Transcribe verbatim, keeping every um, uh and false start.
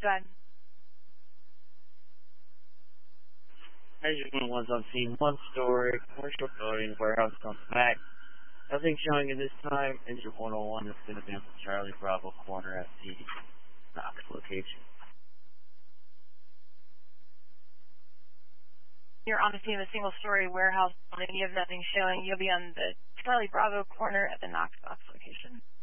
Go ahead. Measure one one's on scene. One story, commercial building, warehouse comes back. Nothing showing at this time. Engine one oh one is going to be on the Charlie Bravo corner at the Knox location. You're on the scene of a single-story warehouse building. You have nothing showing. You'll be on the Charlie Bravo corner at the Knox Box location.